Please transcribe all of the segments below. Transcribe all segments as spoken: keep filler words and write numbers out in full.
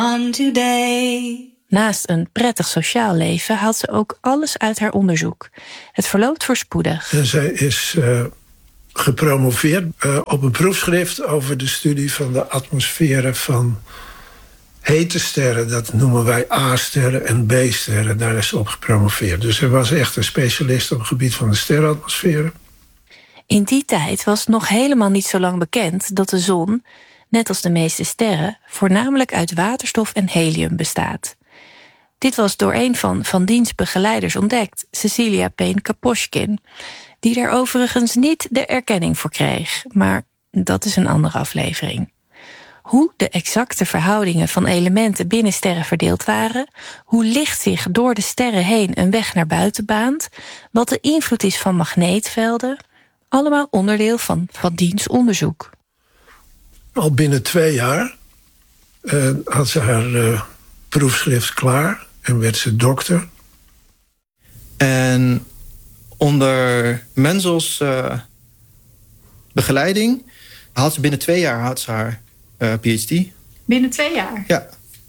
On today. Naast een prettig sociaal leven haalt ze ook alles uit haar onderzoek. Het verloopt voorspoedig. En zij is uh, gepromoveerd uh, op een proefschrift over de studie van de atmosferen van hete sterren. Dat noemen wij A-sterren en B-sterren. Daar is ze op gepromoveerd. Dus zij was echt een specialist op het gebied van de sterrenatmosferen. In die tijd was het nog helemaal niet zo lang bekend dat de zon, net als de meeste sterren, voornamelijk uit waterstof en helium bestaat. Dit was door een van Van Diens begeleiders ontdekt, Cecilia Payne-Kaposchkin, die er overigens niet de erkenning voor kreeg. Maar dat is een andere aflevering. Hoe de exacte verhoudingen van elementen binnen sterren verdeeld waren, hoe licht zich door de sterren heen een weg naar buiten baant, wat de invloed is van magneetvelden, allemaal onderdeel van Van Diens onderzoek. Al binnen twee jaar uh, had ze haar uh, proefschrift klaar en werd ze dokter. En onder Menzels uh, begeleiding had ze binnen twee jaar had ze haar uh, P H D. Binnen twee jaar? Ja.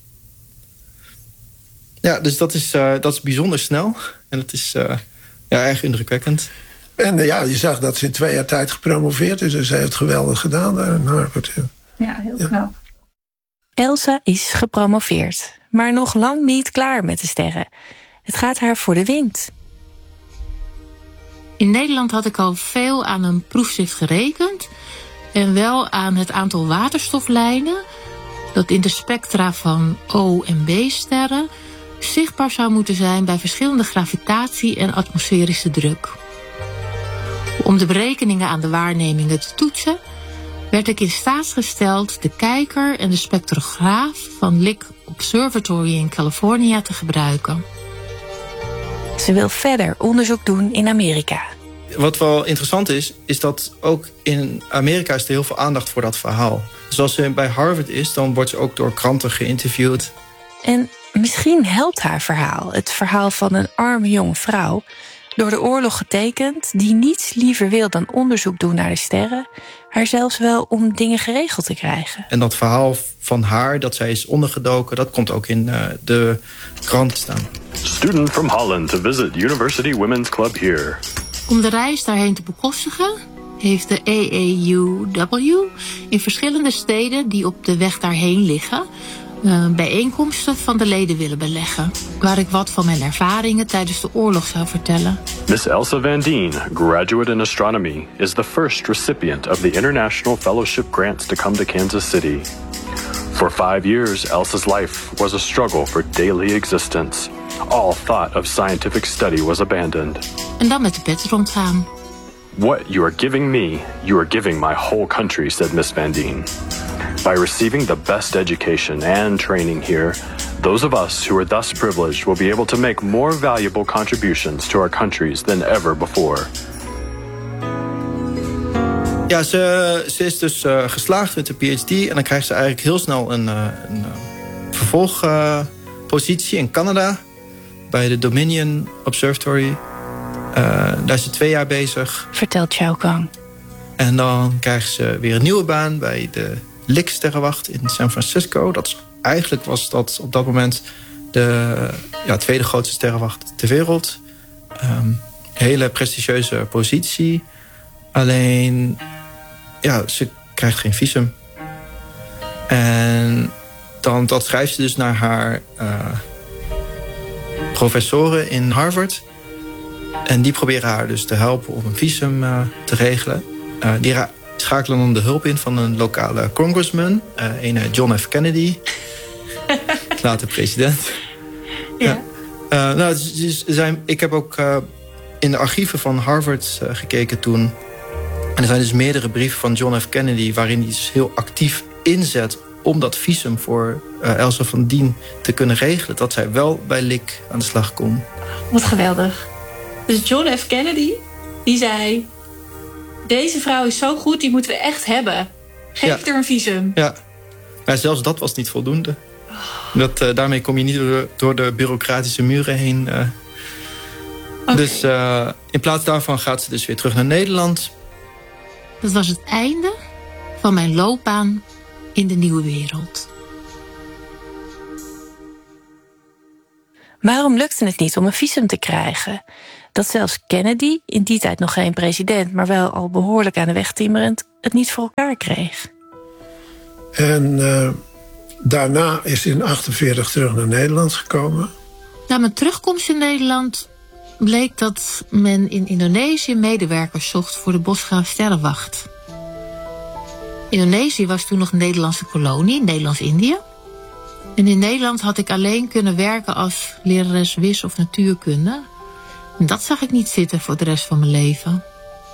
Ja, dus dat is, uh, dat is bijzonder snel. En dat is uh, ja, erg indrukwekkend. En uh, ja, je zag dat ze in twee jaar tijd gepromoveerd is. Dus ze heeft het geweldig gedaan daar in Harvard. Ja, heel knap. Ja. Elsa is gepromoveerd, maar nog lang niet klaar met de sterren. Het gaat haar voor de wind. In Nederland had ik al veel aan een proefschrift gerekend en wel aan het aantal waterstoflijnen dat in de spectra van O- en B-sterren zichtbaar zou moeten zijn bij verschillende gravitatie en atmosferische druk. Om de berekeningen aan de waarnemingen te toetsen, werd ik in staat gesteld de kijker en de spectrograaf van Lick Observatory in California te gebruiken. Ze wil verder onderzoek doen in Amerika. Wat wel interessant is, is dat ook in Amerika is er heel veel aandacht voor dat verhaal. Dus als ze bij Harvard is, dan wordt ze ook door kranten geïnterviewd. En misschien helpt haar verhaal, het verhaal van een arme jonge vrouw, door de oorlog getekend, die niets liever wil dan onderzoek doen naar de sterren, haar zelfs wel om dingen geregeld te krijgen. En dat verhaal van haar, dat zij is ondergedoken, dat komt ook in uh, de krant staan. Student from Holland to visit University Women's Club here. Om de reis daarheen te bekostigen heeft de A A U W in verschillende steden die op de weg daarheen liggen Uh, bijeenkomsten van de leden willen beleggen, waar ik wat van mijn ervaringen tijdens de oorlog zou vertellen. Miss Elsa Van Dien, graduate in astronomy, is the first recipient of the International Fellowship Grants to come to Kansas City. For five years, Elsa's life was a struggle for daily existence. All thought of scientific study was abandoned. En dan met de pet rondgaan. What you are giving me, you are giving my whole country, said Miss Van Dien. By receiving the best education and training here, those of us who are thus privileged will be able to make more valuable contributions to our countries than ever before. Ja, ze, ze is dus uh, geslaagd met de P H D en dan krijgt ze eigenlijk heel snel een, uh, een uh, vervolgpositie uh, in Canada bij de Dominion Observatory. Uh, daar is ze twee jaar bezig. Vertelt Chao Kang. En dan krijgt ze weer een nieuwe baan bij de Lick sterrenwacht in San Francisco. Dat is, eigenlijk was dat op dat moment de ja, tweede grootste sterrenwacht ter wereld. Um, hele prestigieuze positie. Alleen, ja, ze krijgt geen visum. En dan dat schrijft ze dus naar haar uh, professoren in Harvard. En die proberen haar dus te helpen om een visum uh, te regelen. Uh, die ra- schakelen dan de hulp in van een lokale congressman. Uh, een John F. Kennedy. Later president. Ja. ja. Uh, nou, dus zijn, ik heb ook uh, in de archieven van Harvard uh, gekeken toen. En er zijn dus meerdere brieven van John F. Kennedy waarin hij dus heel actief inzet om dat visum voor uh, Elsa Van Dien te kunnen regelen. Dat zij wel bij Lick aan de slag kon. Wat geweldig. Dus John F. Kennedy, die zei: deze vrouw is zo goed, die moeten we echt hebben. Geef ja. er een visum. Ja, maar zelfs dat was niet voldoende. Dat, uh, daarmee kom je niet door de, door de bureaucratische muren heen. Uh. Okay. Dus uh, in plaats daarvan gaat ze dus weer terug naar Nederland. Dat was het einde van mijn loopbaan in de nieuwe wereld. Waarom lukte het niet om een visum te krijgen? Dat zelfs Kennedy, in die tijd nog geen president, maar wel al behoorlijk aan de weg timmerend, het niet voor elkaar kreeg. En uh, daarna is hij in achtenveertig terug naar Nederland gekomen. Na mijn terugkomst in Nederland bleek dat men in Indonesië medewerkers zocht voor de Bosgraaf Sterrenwacht. Indonesië was toen nog een Nederlandse kolonie, Nederlands-Indië. En in Nederland had ik alleen kunnen werken als lerares wis of natuurkunde. En dat zag ik niet zitten voor de rest van mijn leven.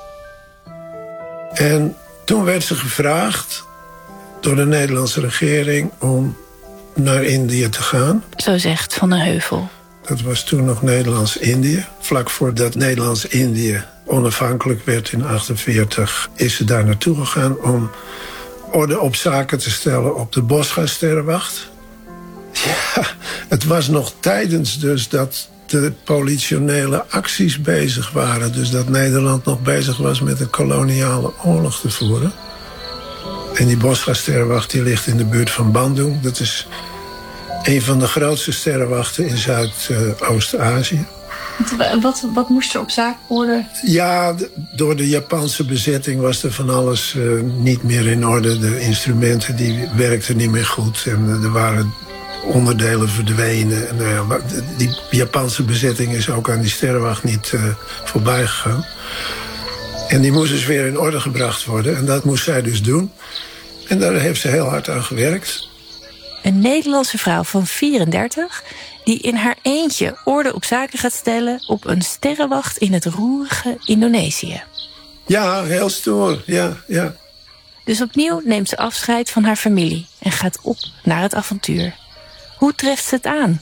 En toen werd ze gevraagd door de Nederlandse regering om naar Indië te gaan. Zo zegt Van den Heuvel. Dat was toen nog Nederlands-Indië. Vlak voordat Nederlands-Indië onafhankelijk werd in achtenveertig... is ze daar naartoe gegaan om orde op zaken te stellen op de Bosgraaf-Sterrenwacht. Ja, het was nog tijdens dus dat de politionele acties bezig waren. Dus dat Nederland nog bezig was met een koloniale oorlog te voeren. En die Bosgraaf-Sterrenwacht die ligt in de buurt van Bandung. Dat is een van de grootste sterrenwachten in Zuidoost-Azië. Wat, wat moest er op zaak worden? Ja, de, door de Japanse bezetting was er van alles uh, niet meer in orde. De instrumenten die werkten niet meer goed. En uh, er waren onderdelen verdwenen. En, uh, die Japanse bezetting is ook aan die sterrenwacht niet uh, voorbij gegaan. En die moest dus weer in orde gebracht worden. En dat moest zij dus doen. En daar heeft ze heel hard aan gewerkt. Een Nederlandse vrouw van vierendertig... die in haar eentje orde op zaken gaat stellen op een sterrenwacht in het roerige Indonesië. Ja, heel stoer, ja, ja. Dus opnieuw neemt ze afscheid van haar familie en gaat op naar het avontuur. Hoe treft ze het aan?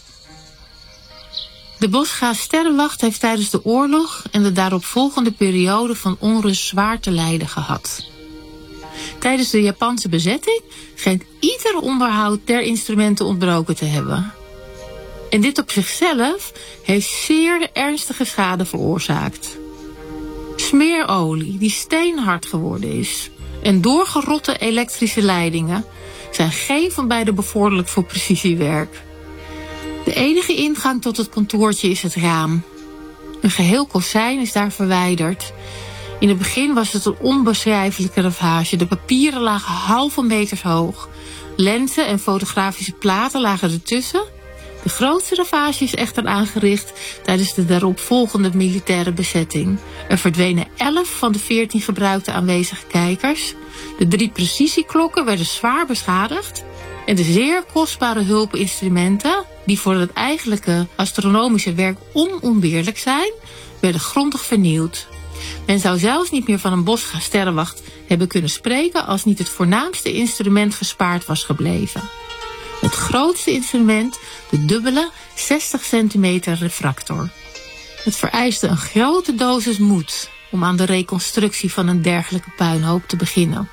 De Bosgraaf Sterrenwacht heeft tijdens de oorlog en de daaropvolgende periode van onrust zwaar te lijden gehad. Tijdens de Japanse bezetting schijnt ieder onderhoud der instrumenten ontbroken te hebben. En dit op zichzelf heeft zeer ernstige schade veroorzaakt. Smeerolie die steenhard geworden is en doorgerotte elektrische leidingen zijn geen van beide bevorderlijk voor precisiewerk. De enige ingang tot het kantoortje is het raam. Een geheel kozijn is daar verwijderd. In het begin was het een onbeschrijfelijke ravage. De papieren lagen halve meters hoog. Lenzen en fotografische platen lagen ertussen. De grootste ravage is echter aangericht tijdens de daaropvolgende militaire bezetting. Er verdwenen elf van de veertien gebruikte aanwezige kijkers. De drie precisieklokken werden zwaar beschadigd. En de zeer kostbare hulpinstrumenten, die voor het eigenlijke astronomische werk onontbeerlijk zijn, werden grondig vernield. Men zou zelfs niet meer van een Bosgraaf Sterrenwacht hebben kunnen spreken als niet het voornaamste instrument gespaard was gebleven. Het grootste instrument, de dubbele zestig centimeter refractor. Het vereiste een grote dosis moed om aan de reconstructie van een dergelijke puinhoop te beginnen.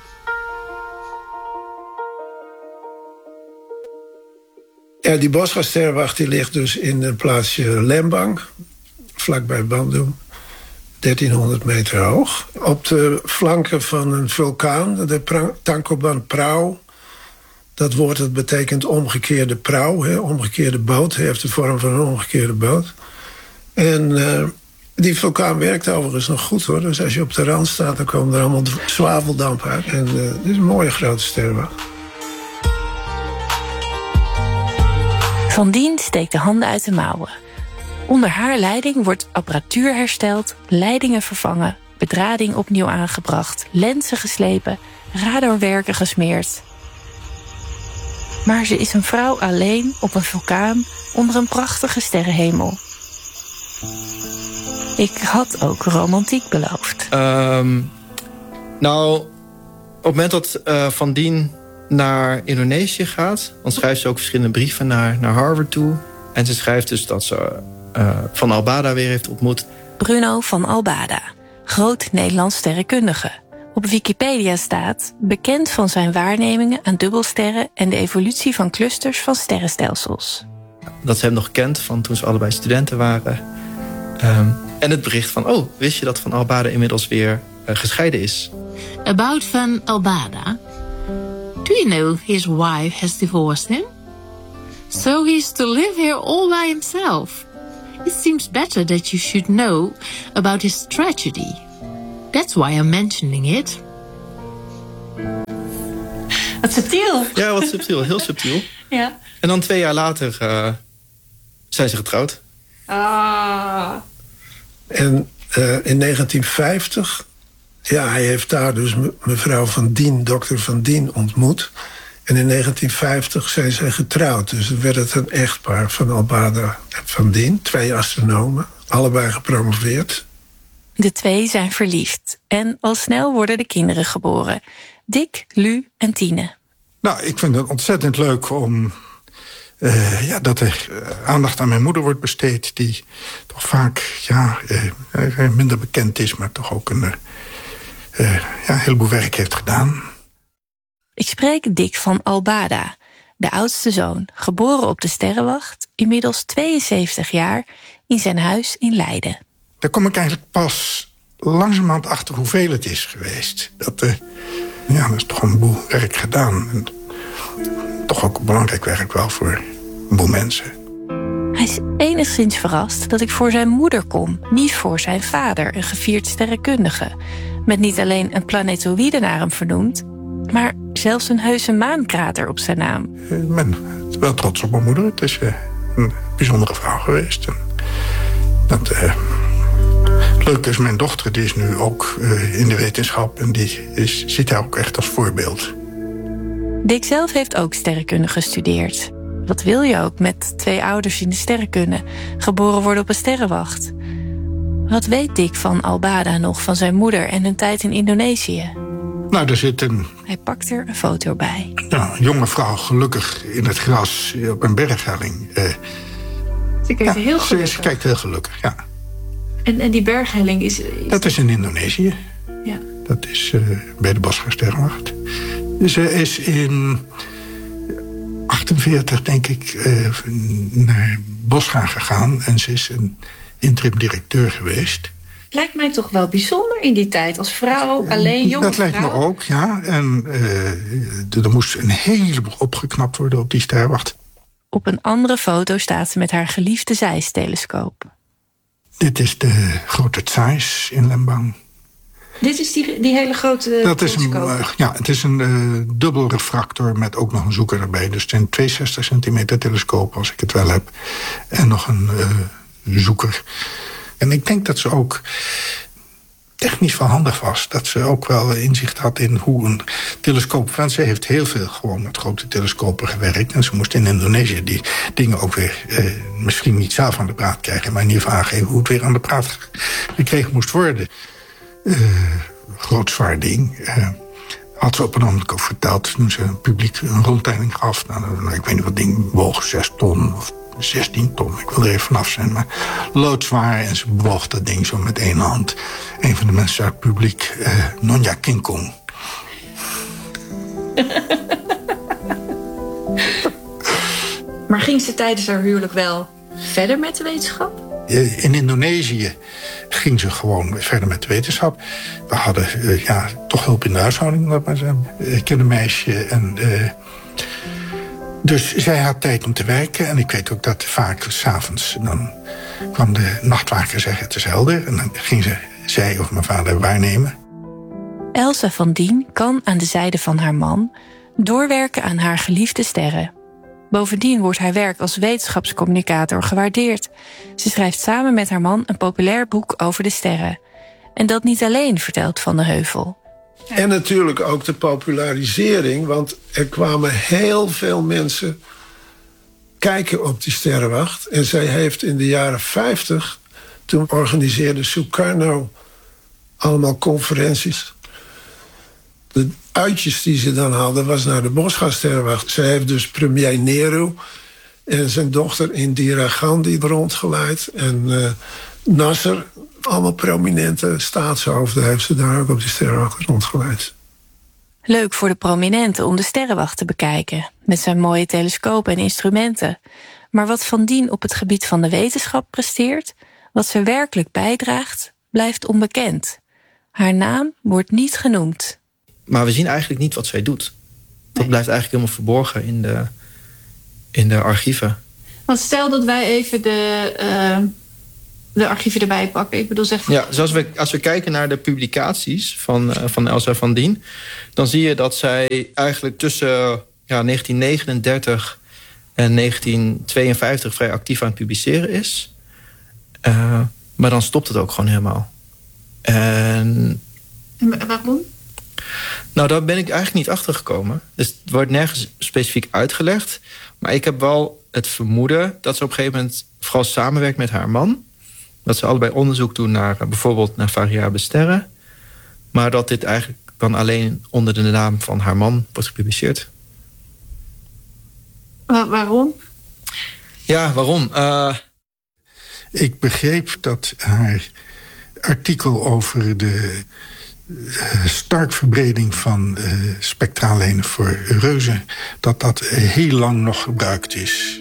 Ja, die Bosgraaf Sterrenwacht die ligt dus in het plaatsje Lembang, vlakbij Bandung, dertienhonderd meter hoog. Op de flanken van een vulkaan, de pra- Tangkuban Prauw. Dat woord dat betekent omgekeerde prauw, hè, omgekeerde boot. Hij heeft de vorm van een omgekeerde boot. En uh, die vulkaan werkt overigens nog goed, hoor. Dus als je op de rand staat, dan komen er allemaal zwaveldamp uit. En uh, dit is een mooie grote sterrenwacht. Van Dien steekt de handen uit de mouwen. Onder haar leiding wordt apparatuur hersteld, leidingen vervangen, bedrading opnieuw aangebracht, lenzen geslepen, radarwerken gesmeerd. Maar ze is een vrouw alleen op een vulkaan onder een prachtige sterrenhemel. Ik had ook romantiek beloofd. Um, nou, op het moment dat uh, Van Dien naar Indonesië gaat, dan schrijft ze ook verschillende brieven naar, naar Harvard toe. En ze schrijft dus dat ze uh, Van Albada weer heeft ontmoet. Bruno van Albada, groot Nederlands sterrenkundige. Op Wikipedia staat bekend van zijn waarnemingen aan dubbelsterren en de evolutie van clusters van sterrenstelsels. Dat ze hem nog kent van toen ze allebei studenten waren. Um, en het bericht van, oh, wist je dat Van Albada inmiddels weer uh, gescheiden is? About Van Albada. Do you know his wife has divorced him? So he's to live here all by himself. it seems better that you should know about his tragedy. That's why I'm mentioning it. Wat subtiel. Ja, wat subtiel. Heel subtiel. Ja. En dan twee jaar later uh, zijn ze getrouwd. Ah. En uh, in negentien vijftig... Ja, hij heeft daar dus me, mevrouw Van Dien, dokter Van Dien, ontmoet. En in negentien vijftig zijn zij getrouwd. Dus dan werd het een echtpaar van Albada en Van Dien. Twee astronomen, allebei gepromoveerd. De twee zijn verliefd. En al snel worden de kinderen geboren. Dick, Lu en Tine. Nou, ik vind het ontzettend leuk om... Uh, ja, dat er uh, aandacht aan mijn moeder wordt besteed... die toch vaak ja, uh, minder bekend is... maar toch ook een, uh, uh, ja, een heleboel werk heeft gedaan. Ik spreek Dick van Albada, de oudste zoon... geboren op de Sterrenwacht, inmiddels tweeënzeventig jaar... in zijn huis in Leiden. Daar kom ik eigenlijk pas langzamerhand achter hoeveel het is geweest. Dat, uh, ja, dat is toch een boel werk gedaan... En, toch ook belangrijk werk wel voor een boel mensen. Hij is enigszins verrast dat ik voor zijn moeder kom, niet voor zijn vader, een gevierd sterrenkundige. Met niet alleen een planetoïde naar hem vernoemd, maar zelfs een heuse maankrater op zijn naam. Ik ben wel trots op mijn moeder. Het is uh, een bijzondere vrouw geweest. En dat, uh, het leuke is, mijn dochter die is nu ook uh, in de wetenschap... en die is, ziet haar ook echt als voorbeeld. Dick zelf heeft ook sterrenkunde gestudeerd. Wat wil je ook met twee ouders in de sterrenkunde, geboren worden op een sterrenwacht? Wat weet Dick van Albada nog van zijn moeder en hun tijd in Indonesië? Nou, er zit een... Hij pakt er een foto bij. Ja, een jonge vrouw, gelukkig in het gras op een berghelling. Uh, Ze kijkt ja, heel gelukkig. Ze, ze kijkt heel gelukkig, ja. En, en die berghelling is, is... Dat is in Indonesië. Ja. Dat is uh, bij de Bosga Sterrenwacht. Ze is in achtenveertig, denk ik, uh, naar Bosga gegaan. En ze is een interim directeur geweest. Lijkt mij toch wel bijzonder in die tijd. Als vrouw, alleen, jonge Dat lijkt vrouw. me ook, ja. En uh, er moest een heleboel opgeknapt worden op die sterrenwacht. Op een andere foto staat ze met haar geliefde Zeiss-telescoop. Dit is de grote Zeiss in Lembang. Dit is die, die hele grote dat is een, telescoop. uh, Ja, het is een uh, dubbel refractor met ook nog een zoeker erbij. Dus het is een tweehonderdzestig centimeter telescoop, als ik het wel heb. En nog een uh, zoeker. En ik denk dat ze ook technisch wel handig was. Dat ze ook wel inzicht had in hoe een telescoop... Want ze heeft heel veel gewoon met grote telescopen gewerkt. En ze moest in Indonesië die dingen ook weer... Eh, misschien niet zelf aan de praat krijgen... maar in ieder geval aangeven hoe het weer aan de praat gekregen moest worden. Uh, groot zwaar ding. Uh, had ze op een moment ook verteld... toen ze publiek een rondleiding gaf. Nou, ik weet niet wat ding woog, zes ton of zestien ton. Ik wil er even vanaf zijn, maar loodzwaar. En ze bewoog dat ding zo met één hand. Een van de mensen uit het publiek, uh, Nonja Kinkong. Maar ging ze tijdens haar huwelijk wel verder met de wetenschap? In Indonesië ging ze gewoon verder met de wetenschap. We hadden uh, ja, toch hulp in de huishouding. Laat maar zeggen. Ik ken een meisje en... Uh, dus zij had tijd om te werken. En ik weet ook dat vaak 's avonds dan kwam de nachtwaker zeggen... het is helder. En dan ging ze, zij of mijn vader waarnemen. Elsa van Dien kan aan de zijde van haar man... doorwerken aan haar geliefde sterren. Bovendien wordt haar werk als wetenschapscommunicator gewaardeerd. Ze schrijft samen met haar man een populair boek over de sterren. En dat niet alleen, vertelt Van de Heuvel. En natuurlijk ook de popularisering, want er kwamen heel veel mensen kijken op die sterrenwacht. En zij heeft in de jaren vijftig, toen organiseerde Sukarno allemaal conferenties. De uitjes die ze dan hadden was naar de Bosga Sterrenwacht. Zij heeft dus premier Nehru en zijn dochter Indira Gandhi rondgeleid. En uh, Nasser, allemaal prominente staatshoofden heeft ze daar ook op de sterrenwacht rondgeleid. Leuk voor de prominenten om de sterrenwacht te bekijken, met zijn mooie telescopen en instrumenten. Maar wat Van Dien op het gebied van de wetenschap presteert, wat ze werkelijk bijdraagt, blijft onbekend. Haar naam wordt niet genoemd. Maar we zien eigenlijk niet wat zij doet. Dat nee. blijft eigenlijk helemaal verborgen in de, in de archieven. Want stel dat wij even de, uh, de archieven erbij pakken. Ik bedoel, zeg... Ja, dus als we, als we kijken naar de publicaties van, uh, van Elsa van Dien, dan zie je dat zij eigenlijk tussen ja, negentien negenendertig en negentien tweeënvijftig vrij actief aan het publiceren is. Uh, maar dan stopt het ook gewoon helemaal. En, en waarom? Nou, daar ben ik eigenlijk niet achter gekomen. Dus het wordt nergens specifiek uitgelegd. Maar ik heb wel het vermoeden dat ze op een gegeven moment vooral samenwerkt met haar man. Dat ze allebei onderzoek doen naar bijvoorbeeld naar variabele sterren. Maar dat dit eigenlijk dan alleen onder de naam van haar man wordt gepubliceerd. Waar, waarom? Ja, waarom? Uh... Ik begreep dat haar artikel over de uh, starkverbreding van uh, spectraallijnen voor reuzen, dat dat heel lang nog gebruikt is.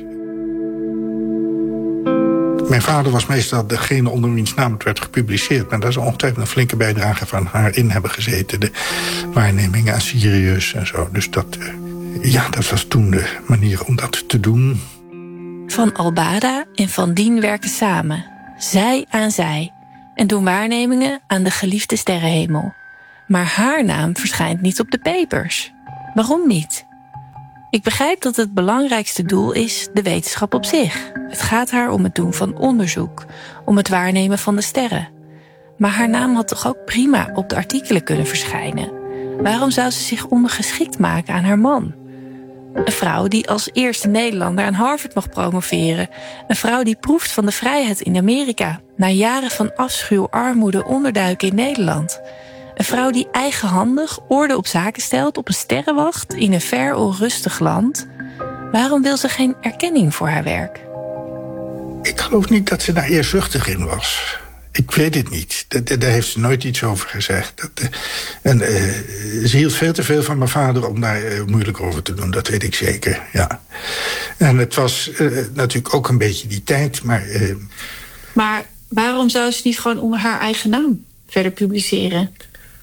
Mijn vader was meestal degene onder wiens naam het werd gepubliceerd, maar daar is ongetwijfeld een flinke bijdrage van haar in hebben gezeten. De waarnemingen aan Sirius en zo. Dus dat, uh, ja, dat was toen de manier om dat te doen. Van Albada en Van Dien werken samen, zij aan zij, en doen waarnemingen aan de geliefde sterrenhemel. Maar haar naam verschijnt niet op de papers. Waarom niet? Ik begrijp dat het belangrijkste doel is de wetenschap op zich. Het gaat haar om het doen van onderzoek, om het waarnemen van de sterren. Maar haar naam had toch ook prima op de artikelen kunnen verschijnen? Waarom zou ze zich ondergeschikt maken aan haar man? Een vrouw die als eerste Nederlander aan Harvard mag promoveren. Een vrouw die proeft van de vrijheid in Amerika, na jaren van afschuw, armoede, onderduiken in Nederland. Een vrouw die eigenhandig orde op zaken stelt op een sterrenwacht in een ver onrustig land. Waarom wil ze geen erkenning voor haar werk? Ik geloof niet dat ze daar eerzuchtig in was. Ik weet het niet. Daar, daar heeft ze nooit iets over gezegd. Dat, en uh, ze hield veel te veel van mijn vader om daar uh, moeilijk over te doen. Dat weet ik zeker, ja. En het was uh, natuurlijk ook een beetje die tijd, maar... Uh... Maar waarom zou ze niet gewoon onder haar eigen naam verder publiceren?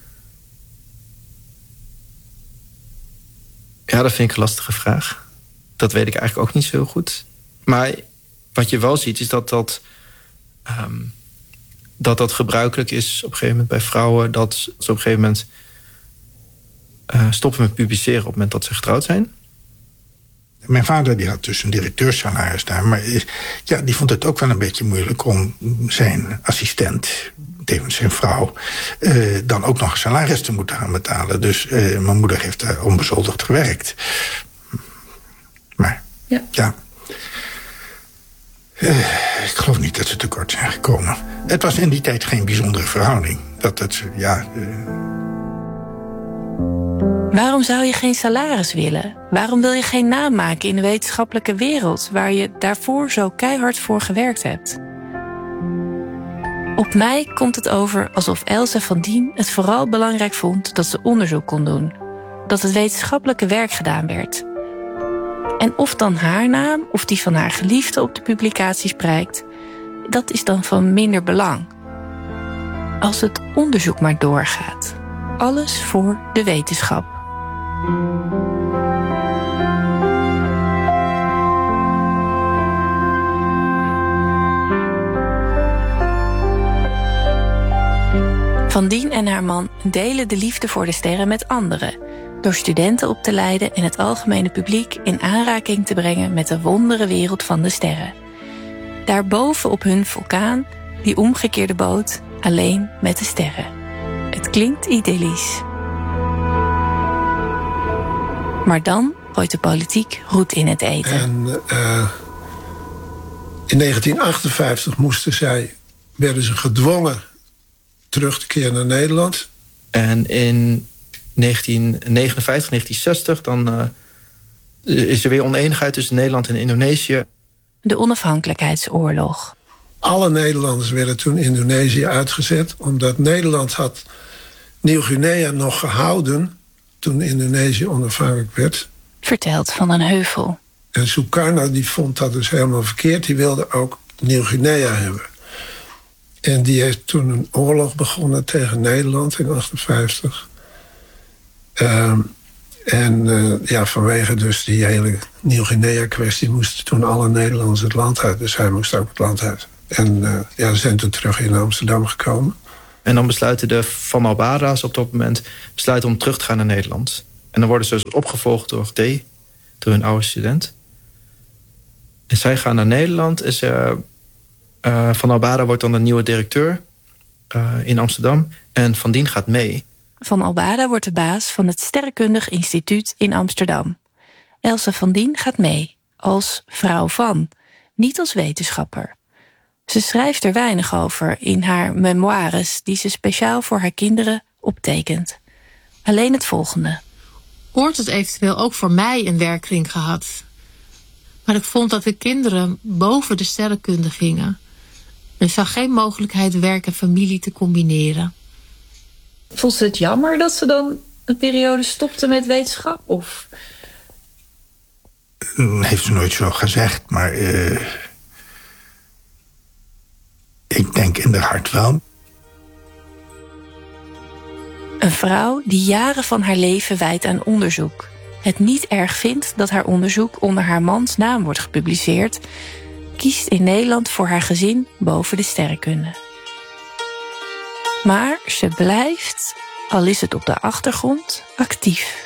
Ja, dat vind ik een lastige vraag. Dat weet ik eigenlijk ook niet zo goed. Maar wat je wel ziet is dat dat... Um, dat dat gebruikelijk is op een gegeven moment bij vrouwen, dat ze op een gegeven moment uh, stoppen met publiceren op het moment dat ze getrouwd zijn. Mijn vader die had dus een directeurssalaris daar, maar ja, die vond het ook wel een beetje moeilijk om zijn assistent, tevens zijn vrouw, uh, dan ook nog een salaris te moeten gaan betalen. Dus uh, mijn moeder heeft daar onbezoldigd gewerkt. Maar ja... ja. Uh, ik geloof niet dat ze tekort zijn gekomen. Het was in die tijd geen bijzondere verhouding. Dat het, ja... Uh... Waarom zou je geen salaris willen? Waarom wil je geen naam maken in de wetenschappelijke wereld, waar je daarvoor zo keihard voor gewerkt hebt? Op mij komt het over alsof Elsa van Dien het vooral belangrijk vond dat ze onderzoek kon doen. Dat het wetenschappelijke werk gedaan werd. En of dan haar naam of die van haar geliefde op de publicaties prijkt, dat is dan van minder belang. Als het onderzoek maar doorgaat. Alles voor de wetenschap. Van Dien en haar man delen de liefde voor de sterren met anderen, door studenten op te leiden en het algemene publiek in aanraking te brengen met de wondere wereld van de sterren. Daarboven op hun vulkaan, die omgekeerde boot, alleen met de sterren. Het klinkt idyllisch. Maar dan gooit de politiek roet in het eten. En uh, in negentien achtenvijftig moesten zij, werden ze gedwongen terug te keren naar Nederland. En in negentien negenenvijftig, negentien zestig, dan uh, is er weer oneenigheid tussen Nederland en Indonesië. De onafhankelijkheidsoorlog. Alle Nederlanders werden toen Indonesië uitgezet, omdat Nederland had Nieuw-Guinea nog gehouden toen Indonesië onafhankelijk werd. Vertelt Van den Heuvel. En Sukarno die vond dat dus helemaal verkeerd. Die wilde ook Nieuw-Guinea hebben. En die heeft toen een oorlog begonnen tegen Nederland in achtenvijftig. Um, en uh, ja, vanwege dus die hele Nieuw-Guinea-kwestie moesten toen alle Nederlanders het land uit. Dus hij moest ook het land uit. En uh, ja, ze zijn toen terug in Amsterdam gekomen. En dan besluiten de Van Albada's op dat moment besluiten om terug te gaan naar Nederland. En dan worden ze dus opgevolgd door D, door hun oude student. En zij gaan naar Nederland. En ze, uh, Van Albada wordt dan de nieuwe directeur uh, in Amsterdam. En Van Dien gaat mee. Van Albada wordt de baas van het Sterrenkundig Instituut in Amsterdam. Else van Dien gaat mee, als vrouw van, niet als wetenschapper. Ze schrijft er weinig over in haar memoires, die ze speciaal voor haar kinderen optekent. Alleen het volgende. Hoort het eventueel ook voor mij een werkkring gehad? Maar ik vond dat de kinderen boven de sterrenkunde gingen. Er zag geen mogelijkheid werk en familie te combineren. Vond ze het jammer dat ze dan een periode stopte met wetenschap? Of? Heeft ze nooit zo gezegd, maar uh, ik denk in haar hart wel. Een vrouw die jaren van haar leven wijdt aan onderzoek. Het niet erg vindt dat haar onderzoek onder haar mans naam wordt gepubliceerd, kiest in Nederland voor haar gezin boven de sterrenkunde. Maar ze blijft, al is het op de achtergrond, actief.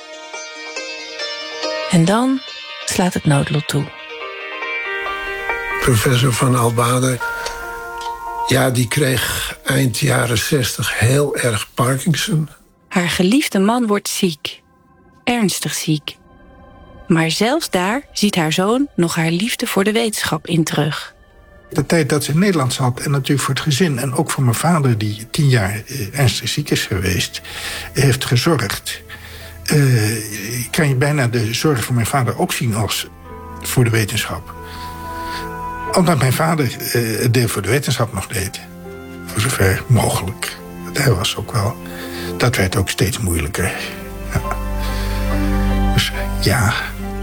En dan slaat het noodlot toe. Professor Van Albada, ja, die kreeg eind jaren zestig heel erg Parkinson. Haar geliefde man wordt ziek. Ernstig ziek. Maar zelfs daar ziet haar zoon nog haar liefde voor de wetenschap in terug. De tijd dat ze in Nederland zat, en natuurlijk voor het gezin, en ook voor mijn vader, die tien jaar uh, ernstig ziek is geweest, heeft gezorgd. Uh, ik kan je bijna de zorg voor mijn vader ook zien als voor de wetenschap. Omdat mijn vader uh, het deel voor de wetenschap nog deed. Voor zover mogelijk. Hij was ook wel. Dat werd ook steeds moeilijker. Ja. Dus ja.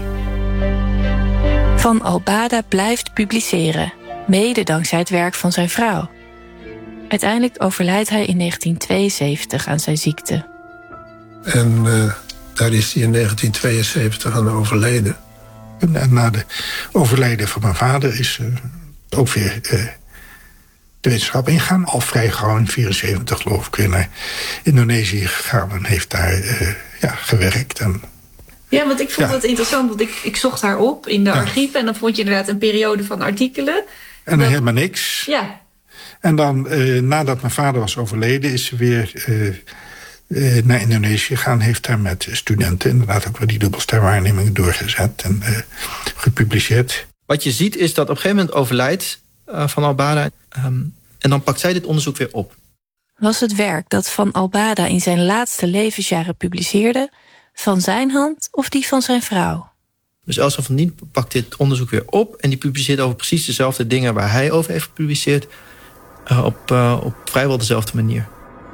Van Albada blijft publiceren. Mede dankzij het werk van zijn vrouw. Uiteindelijk overlijdt hij in negentien tweeënzeventig aan zijn ziekte. En uh, daar is hij in negentien tweeënzeventig aan overleden. En na de overlijden van mijn vader is uh, ook weer uh, de wetenschap ingegaan. Al vrij gauw in vierenzeventig geloof ik weer naar Indonesië gegaan. En heeft daar uh, ja, gewerkt. En, ja, want ik vond ja. het interessant. Want ik, ik zocht haar op in de ja. archieven. En dan vond je inderdaad een periode van artikelen. En dan dat... helemaal niks. Ja. En dan, uh, nadat mijn vader was overleden, is ze weer uh, uh, naar Indonesië gegaan. Heeft daar met studenten inderdaad ook wel die dubbelsterwaarnemingen doorgezet en uh, gepubliceerd. Wat je ziet is dat op een gegeven moment overlijdt uh, Van Albada. Um, en dan pakt zij dit onderzoek weer op. Was het werk dat Van Albada in zijn laatste levensjaren publiceerde van zijn hand of die van zijn vrouw? Dus Else van Dien pakt dit onderzoek weer op en die publiceert over precies dezelfde dingen waar hij over heeft gepubliceerd. Uh, op, uh, op vrijwel dezelfde manier.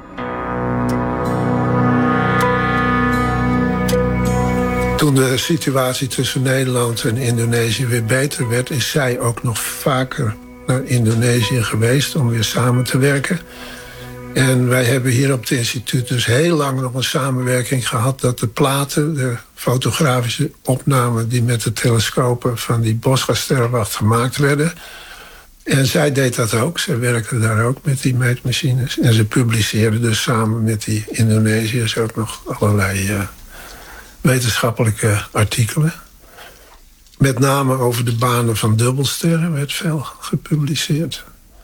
Toen de situatie tussen Nederland en Indonesië weer beter werd, is zij ook nog vaker naar Indonesië geweest om weer samen te werken. En wij hebben hier op het instituut dus heel lang nog een samenwerking gehad dat de platen, de fotografische opnamen die met de telescopen van die Boscha-sterrenwacht gemaakt werden. En zij deed dat ook. Zij werkte daar ook met die meetmachines. En ze publiceerde dus samen met die Indonesiërs ook nog allerlei uh, wetenschappelijke artikelen. Met name over de banen van dubbelsterren werd veel gepubliceerd.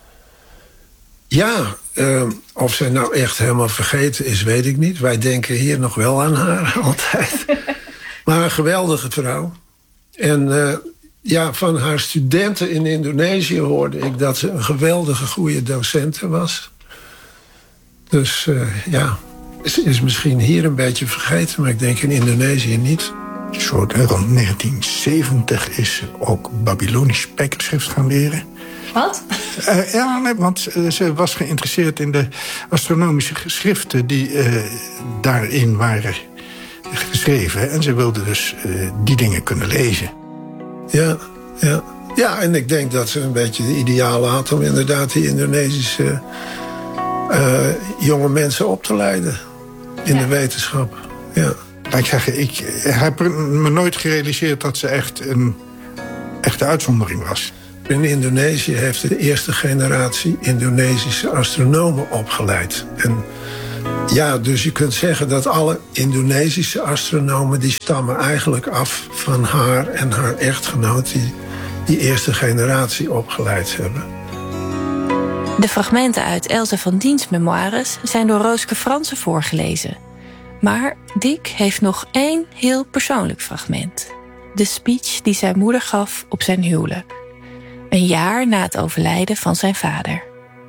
Ja, uh, of zij nou echt helemaal vergeten is, weet ik niet. Wij denken hier nog wel aan haar, altijd. Maar een geweldige vrouw. En uh, ja, van haar studenten in Indonesië hoorde ik dat ze een geweldige goede docente was. Dus uh, ja, ze is misschien hier een beetje vergeten, maar ik denk in Indonesië niet. Zo, rond negentien zeventig is ze ook Babylonisch spijkerschrift gaan leren. Wat? Uh, ja, nee, want uh, ze was geïnteresseerd in de astronomische geschriften die uh, daarin waren geschreven. En ze wilde dus uh, die dingen kunnen lezen. Ja, ja. Ja, en ik denk dat ze een beetje de idealen had om inderdaad die Indonesische uh, jonge mensen op te leiden in ja. de wetenschap. Ja. Laat ik zeggen, ik heb me nooit gerealiseerd dat ze echt een echte uitzondering was. In Indonesië heeft de eerste generatie Indonesische astronomen opgeleid. En ja, dus je kunt zeggen dat alle Indonesische astronomen... die stammen eigenlijk af van haar en haar echtgenoot... die die eerste generatie opgeleid hebben. De fragmenten uit Else van Diens memoires zijn door Rooske Fransen voorgelezen. Maar Dick heeft nog één heel persoonlijk fragment. De speech die zijn moeder gaf op zijn huwelijk. Een jaar na het overlijden van zijn vader.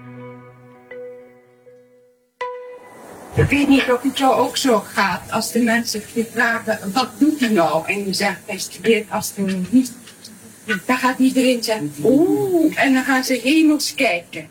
Ik weet niet of het jou ook zo gaat als de mensen je vragen, wat doet u nou? En je zegt, hij studeert astronomie. Dan gaat iedereen zeggen, oeh, en dan gaan ze hemels kijken.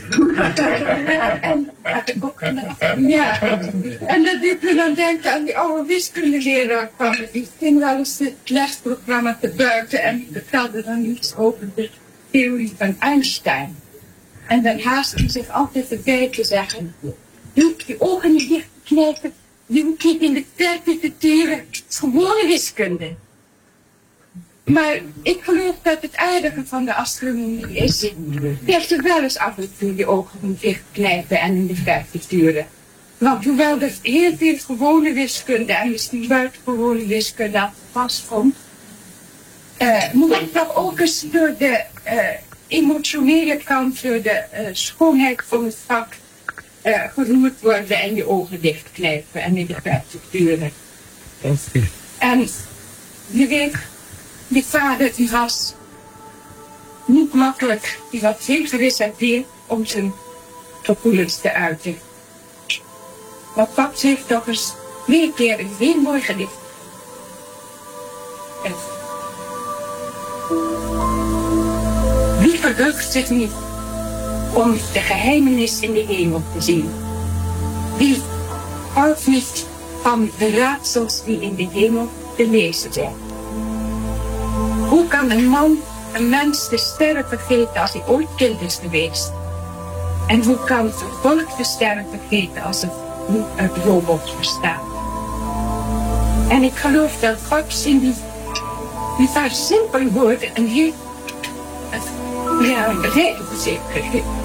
en, ja, en dat doet me dan denken aan die oude wiskundeleraar van me. Die ging wel eens het lesprogramma te buiten en die vertelde dan iets over de theorie van Einstein. En dan haast hij zich altijd erbij te zeggen, je hoeft je ogen niet dicht te knijpen, je hoeft niet in de tijd te turen, het is gewone wiskunde. Maar ik geloof dat het aardige van de astronomie is, je hebt er wel eens af en toe je ogen moet dichtknijpen en in de verte turen. Want hoewel er heel veel gewone wiskunde en misschien buitengewone wiskunde aan pas komt, uh, moet ik toch ook eens door de uh, emotionele kant, door de uh, schoonheid van het vak uh, geroerd worden en je ogen dichtknijpen en in de verte turen. En je weet, die vader die was niet makkelijk, die was heel gereserveerd om zijn gevoelens te uiten. Maar Paps heeft toch eens twee keer een heel mooi gedicht. En wie verheugt zich niet om de geheimenis in de hemel te zien? Wie houdt niet van de raadsels die in de hemel te lezen zijn? Hoe kan een man, een mens, de sterren vergeten als hij ooit kind is geweest? En hoe kan het volk de sterren vergeten als het niet uit robots bestaat? En ik geloof dat Paps in die, die paar simpele woorden een heel, ja, een reden verzekerd heeft.